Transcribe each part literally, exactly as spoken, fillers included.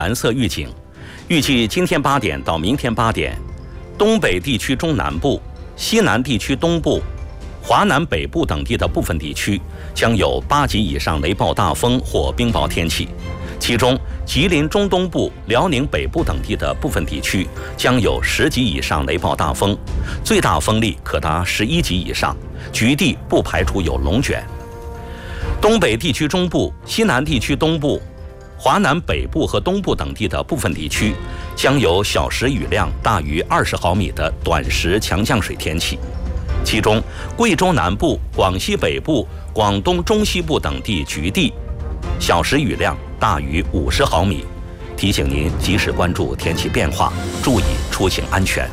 蓝色预警，预计今天八点到明天八点，东北地区中南部、西南地区东部、华南北部等地的部分地区将有八级以上雷暴大风或冰雹天气，其中吉林中东部、辽宁北部等地的部分地区将有十级以上雷暴大风，最大风力可达十一级以上，局地不排除有龙卷。东北地区中部、西南地区东部、华南北部和东部等地的部分地区将有小时雨量大于二十毫米的短时强降水天气，其中贵州南部、广西北部、广东中西部等地局地小时雨量大于五十毫米，提醒您及时关注天气变化，注意出行安全。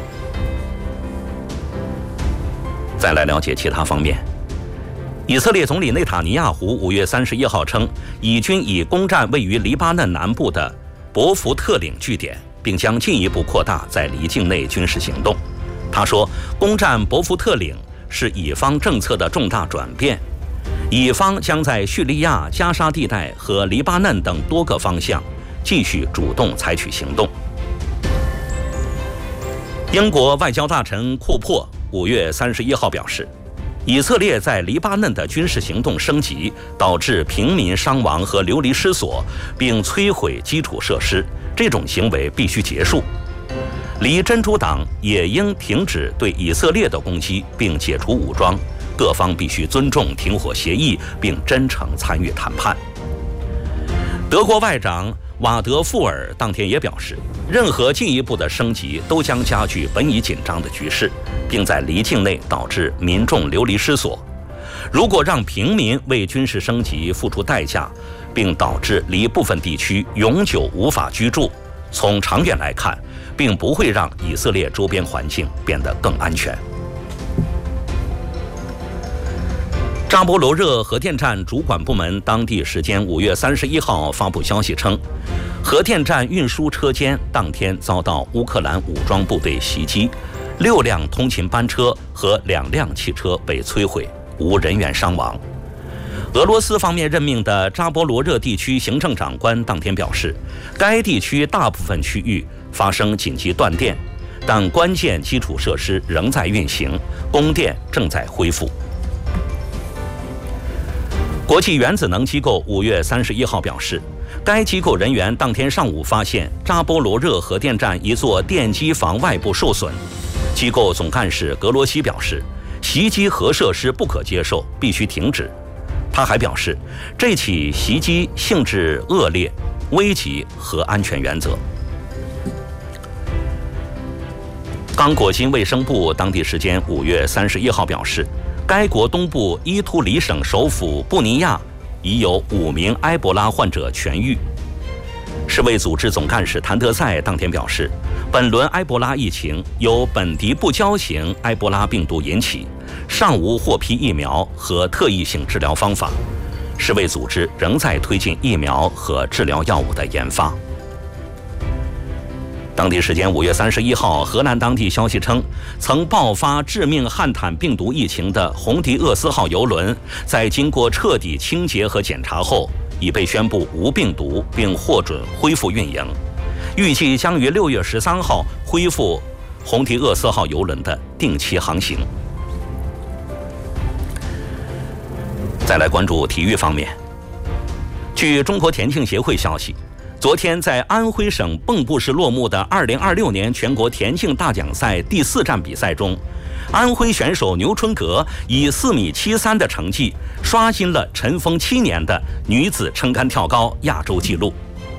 再来了解其他方面。以色列总理内塔尼亚胡五月三十一号称，以军已攻占位于黎巴嫩南部的博福特岭据点，并将进一步扩大在黎境内军事行动。他说，攻占博福特岭是以方政策的重大转变，以方将在叙利亚、加沙地带和黎巴嫩等多个方向继续主动采取行动。英国外交大臣库珀五月三十一号表示，以色列在黎巴嫩的军事行动升级，导致平民伤亡和流离失所，并摧毁基础设施，这种行为必须结束。黎真主党也应停止对以色列的攻击，并解除武装。各方必须尊重停火协议，并真诚参与谈判。德国外长瓦德富尔当天也表示，任何进一步的升级都将加剧本已紧张的局势，并在黎境内导致民众流离失所。如果让平民为军事升级付出代价，并导致黎部分地区永久无法居住，从长远来看，并不会让以色列周边环境变得更安全。扎波罗热核电站主管部门当地时间五月三十一号发布消息称，核电站运输车间当天遭到乌克兰武装部队袭击，六辆通勤班车和两辆汽车被摧毁，无人员伤亡。俄罗斯方面任命的扎波罗热地区行政长官当天表示，该地区大部分区域发生紧急断电，但关键基础设施仍在运行，供电正在恢复。国际原子能机构五月三十一号表示，该机构人员当天上午发现扎波罗热核电站一座电机房外部受损。机构总干事格罗西表示，袭击核设施不可接受，必须停止。他还表示，这起袭击性质恶劣，危及核安全原则。刚果金卫生部当地时间五月三十一号表示，该国东部伊图里省首府布尼亚已有五名埃博拉患者痊愈。世卫组织总干事谭德赛当天表示，本轮埃博拉疫情由本地不交型埃博拉病毒引起，尚无获批疫苗和特异性治疗方法。世卫组织仍在推进疫苗和治疗药物的研发。当地时间五月三十一号，荷兰当地消息称，曾爆发致命汉坦病毒疫情的红迪厄斯号邮轮，在经过彻底清洁和检查后，已被宣布无病毒，并获准恢复运营。预计将于六月十三号恢复红迪厄斯号邮轮的定期航行。再来关注体育方面，据中国田径协会消息，昨天在安徽省蚌埠市落幕的二零二六年全国田径大奖赛第四站比赛中，安徽选手牛春格以四米七三的成绩刷新了尘封七年的女子撑杆跳高亚洲纪录。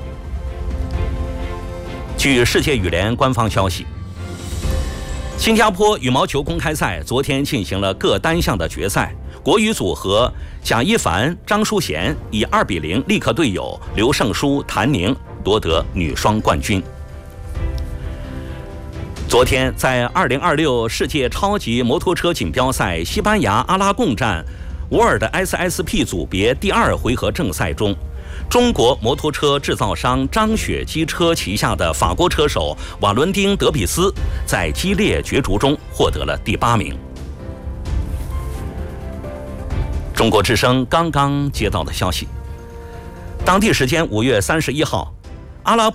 据世界羽联官方消息，新加坡羽毛球公开赛昨天进行了各单项的决赛，国羽组合贾一凡、张淑娴以二比零力克队友刘胜书、谭宁，夺得女双冠军。昨天在二零二六世界超级摩托车锦标赛西班牙阿拉贡站沃尔的 S S P 组别第二回合正赛中，中国摩托车制造商张雪机车旗下的法国车手瓦伦丁·德比斯在激烈角逐中获得了第八名。中国之声刚刚接到的消息，当地时间五月三十一号， 阿拉